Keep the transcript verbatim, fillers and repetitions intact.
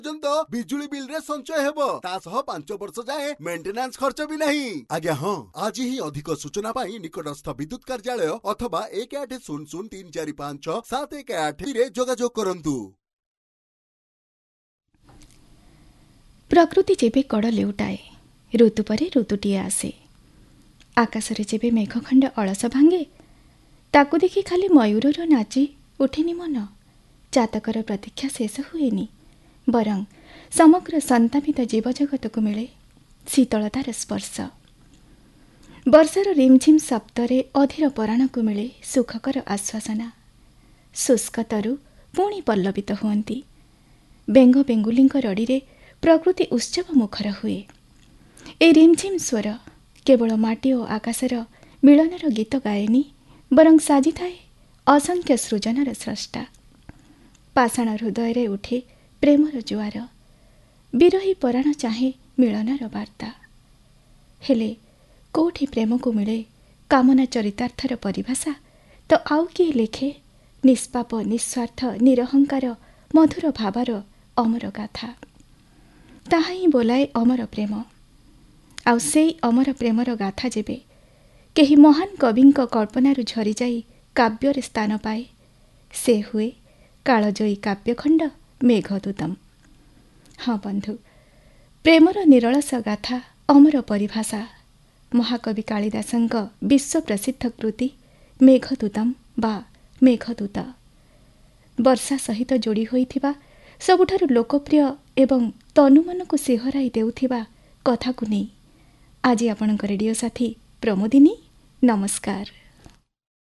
पर्यंत बिजुली बिल रे संचय हेबो ता सह पांच वर्ष जाए मेंटेनेंस खर्च भी नहीं। आज्ञा हाँ, आज ही अधिक सूचना पाई निकटस्थ विद्युत कार्यालय अथवा एक आठ शून्य शून्य तीन चार पांच सात एक आठ रे जोगाजोग करंतु। प्रकृति जेबे कड़ लेउटाए ऋतु परे ऋतुटीए आसे। आकाशरे जेबे मेघखंड अलस भांगे ताकू देखि खाली मयूरर नाची उठेनी मन। जातकर प्रतीक्षा शेष हुएनी, बरं समग्र संतापित जीवजगत को मिले शीतलतार स्पर्श। वर्षार रिमझिम शब्दरे अधीर पराण को मिले सुखकर आश्वासना। शुष्क तरु पुणी पल्लवित हुअन्ति। बेंग बेंगुलीଙ୍କ रड़ीरे प्रकृति उत्सव मुखर हुए। ए रिमझिम स्वर केवल माटी और आकाशर मिलनर गीत गाएनी, बरं साजी थाए असंख्य सृजनर स्रष्टा। पाषाण हृदय उठे प्रेमर जुआर, विरही पराण चाहे मिलनर वार्ता। हेले कोठी प्रेम को मिले कामना चरितार्थर परिभाषा, तो आउ किए लेखे निष्पाप निस्वार्थ निरहंकार मधुर भावर अमर गाथा। ताहा ही बोलाए अमर प्रेम। आउ सेई अमर प्रेमर गाथा जेबे केही महान कविंक कल्पनारू झरी जाई काव्यर स्थान पाए, से हुए कालजयी काव्यखंड मेघदूतम। हाँ बंधु, प्रेमर निरलस गाथा अमर परिभाषा महाकवि कालिदासଙ୍କ विश्व प्रसिद्ध कृति मेघदूतम बा मेघदूत। वर्षा सहित जोड़ी होइथिबा सबुठारु लोकप्रिय एवं तनुमनकु सिहराई देउथिबा कथाकु नै आज आपणक रेडियो साथी प्रमोदिनी नमस्कार।